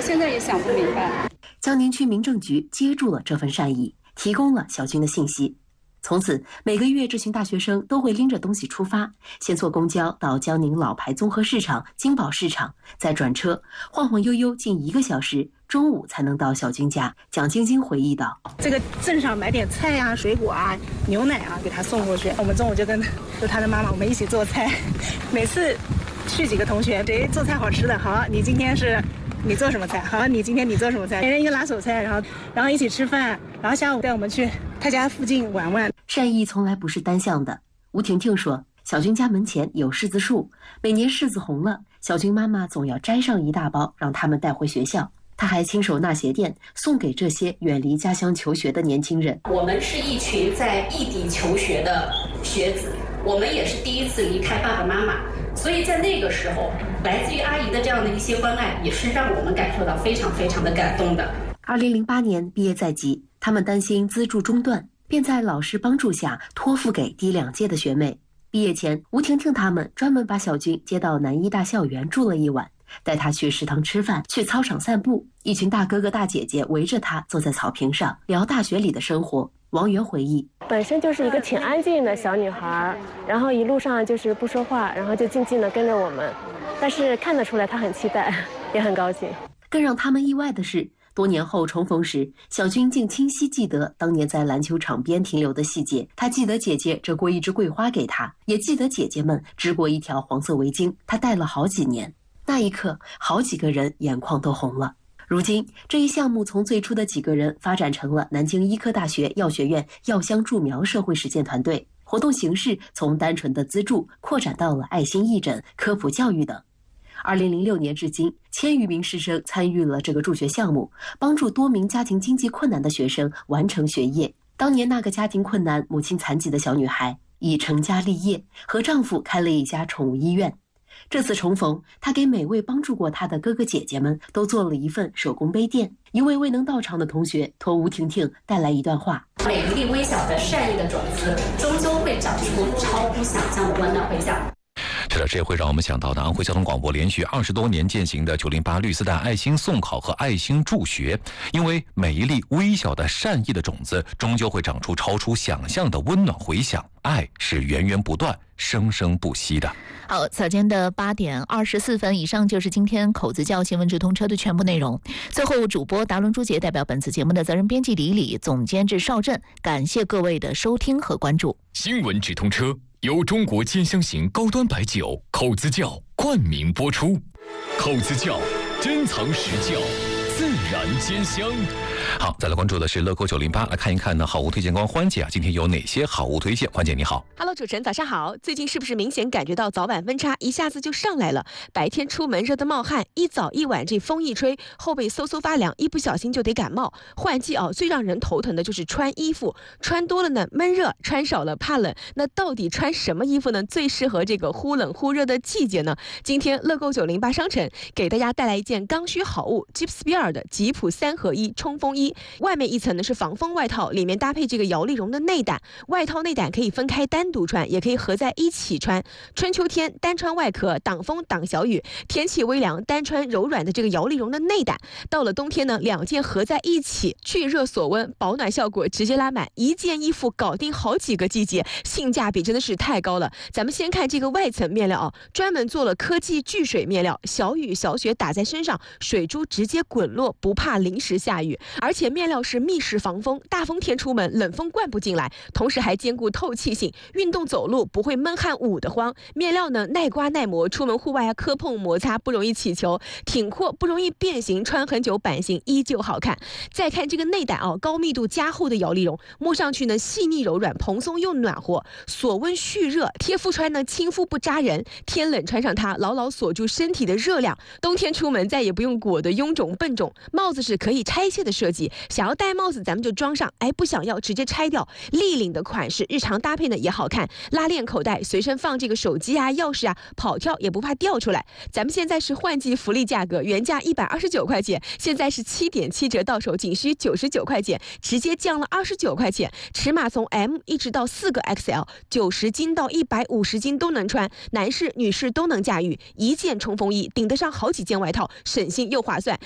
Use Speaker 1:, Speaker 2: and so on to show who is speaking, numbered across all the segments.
Speaker 1: 现在也想不明白。
Speaker 2: 江宁区民政局接住了这份善意，提供了小军的信息。从此，每个月这群大学生都会拎着东西出发，先坐公交到江宁老牌综合市场、金宝市场，再转车，晃晃悠悠近1个小时，中午才能到小军家。蒋晶晶回忆道：“
Speaker 3: 这个镇上买点菜啊、水果啊、牛奶啊，给他送过去。我们中午就跟他的妈妈我们一起做菜，每次去几个同学，谁做菜好吃的，好，你今天是。”你做什么菜？好，你今天你做什么菜？每人一个拿手菜，然后一起吃饭，然后下午带我们去他家附近玩玩。
Speaker 2: 善意从来不是单向的。吴婷婷说，小军家门前有柿子树，每年柿子红了，小军妈妈总要摘上一大包，让他们带回学校。她还亲手纳鞋垫，送给这些远离家乡求学的年轻人。
Speaker 4: 我们是一群在异地求学的学子，我们也是第一次离开爸爸妈妈。所以在那个时候，来自于阿姨的这样的一些关爱，也是让我们感受到非常非常的感动的。
Speaker 2: 2008年毕业在即，他们担心资助中断，便在老师帮助下托付给低2届的学妹。毕业前，吴婷婷他们专门把小军接到南医大校园住了一晚，带他去食堂吃饭，去操场散步。一群大哥哥大姐姐围着他坐在草坪上聊大学里的生活。王源回忆，
Speaker 5: 本身就是一个挺安静的小女孩，然后一路上就是不说话，然后就静静的跟着我们，但是看得出来她很期待，也很高兴。
Speaker 2: 更让他们意外的是，多年后重逢时，小军竟清晰记得当年在篮球场边停留的细节。他记得姐姐折过一枝桂花给他，也记得姐姐们织过一条黄色围巾，他戴了好几年。那一刻，好几个人眼眶都红了。如今，这一项目从最初的几个人发展成了南京医科大学药学院药香助苗社会实践团队，活动形式从单纯的资助扩展到了爱心义诊、科普教育等。2006年至今，1000余名师生参与了这个助学项目，帮助多名家庭经济困难的学生完成学业。当年那个家庭困难、母亲残疾的小女孩已成家立业，和丈夫开了一家宠物医院。这次重逢，她给每位帮助过她的哥哥姐姐们都做了一份手工杯垫。一位未能到场的同学托吴婷婷带来一段话：
Speaker 4: 每一粒微小的善意的种子，终究会长出超乎想象的温暖回响。
Speaker 6: 是的，这也会让我们想到的安徽交通广播连续20多年践行的908绿丝带爱心送考和爱心助学，因为每一粒微小的善意的种子，终究会长出超出想象的温暖回响。爱是源源不断、生生不息的。
Speaker 7: 好，早间的8点24分，以上就是今天口子教新闻直通车的全部内容。最后，主播达伦朱杰代表本次节目的责任编辑李李，总监制邵震，感谢各位的收听和关注。
Speaker 8: 新闻直通车由中国尖香型高端白酒口子窖冠名播出。口子窖，珍藏实窖，自然尖香。
Speaker 6: 好，再来关注的是乐购908，来看一看呢好物推荐官欢姐啊，今天有哪些好物推荐？欢姐你好。
Speaker 9: Hello， 主持人早上好。最近是不是明显感觉到早晚温差一下子就上来了？白天出门热得冒汗，一早一晚这风一吹，后背嗖嗖发凉，一不小心就得感冒。换季最让人头疼的就是穿衣服，穿多了呢闷热，穿少了怕冷。那到底穿什么衣服呢？最适合这个忽冷忽热的季节呢？今天乐购908商城给大家带来一件刚需好物 Gipspire 的吉普3合1冲锋衣。外面一层呢是防风外套，里面搭配这个摇粒绒的内胆，外套内胆可以分开单独穿，也可以合在一起穿。春秋天单穿外壳挡风挡小雨，天气微凉单穿柔软的这个摇粒绒的内胆。到了冬天呢，2件合在一起，去热锁温，保暖效果直接拉满，一件衣服搞定好几个季节，性价比真的是太高了。咱们先看这个外层面料专门做了科技聚水面料，小雨小雪打在身上，水珠直接滚落，不怕淋湿下雨。而且面料是密实防风，大风天出门冷风灌不进来，同时还兼顾透气性，运动走路不会闷汗捂得慌。面料呢耐刮耐磨，出门户外磕碰摩擦不容易起球，挺阔不容易变形，穿很久版型依旧好看。再看这个内胆高密度加厚的摇粒绒，摸上去呢细腻柔软，蓬松又暖和，锁温蓄热，贴肤穿呢亲肤不扎人，天冷穿上它牢牢锁住身体的热量，冬天出门再也不用裹得臃肿笨重。帽子是可以拆卸的设计，想要戴帽子咱们就装上，不想要直接拆掉。立领的款式日常搭配呢也好看，拉链口袋随身放这个手机钥匙跑跳也不怕掉出来。咱们现在是换季福利价格，原价129块钱，现在是7.7折到手，仅需99块钱，直接降了29块钱。尺码从 M 一直到4个 XL，90斤到150斤都能穿，男士女士都能驾驭。一件冲锋衣顶得上好几件外套，省心又划算。大家可以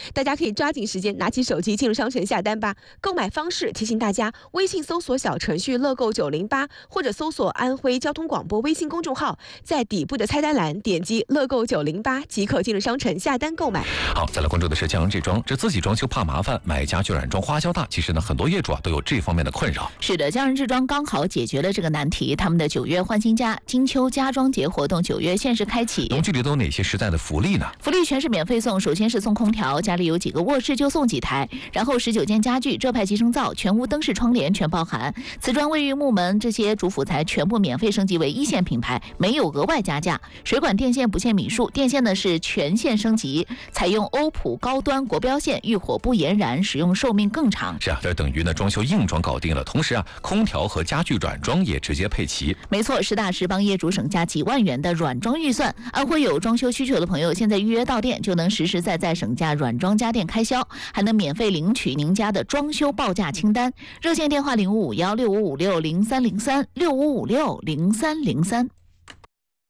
Speaker 9: 可以抓紧时间拿起手机进入商城下单吧。购买方式提醒大家，微信搜索小程序乐购908，或者搜索安徽交通广播微信公众号，在底部的菜单栏点击乐购908即可进入商城下单购买。
Speaker 6: 好，再来关注的是江阳志装，这自己装修怕麻烦，买家具软装花销大。其实呢，很多业主都有这方面的困扰。
Speaker 7: 是的，江阳志装刚好解决了这个难题。他们的9月换新家金秋家装节活动9月限时开启。
Speaker 6: 农具里都有哪些实在的福利呢？
Speaker 7: 福利全是免费送，首先是送空调，家里有几个卧室就送几台，然后19件家具，浙派集成灶、全屋灯饰窗帘全包含，瓷砖、卫浴、木门这些主辅材全部免费升级为1线品牌，没有额外加价。水管电线不限米数，电线呢是全线升级，采用欧普高端国标线，遇火不延燃，使用寿命更长。
Speaker 6: 是啊，这等于呢装修硬装搞定了，同时啊，空调和家具软装也直接配齐。
Speaker 7: 没错，实打实帮业主省下几万元的软装预算。安徽有装修需求的朋友，现在预约到店就能实实在在省下软装家电开销，还能免费领取您家的装修报价清单。热线电话055165560303，65560303。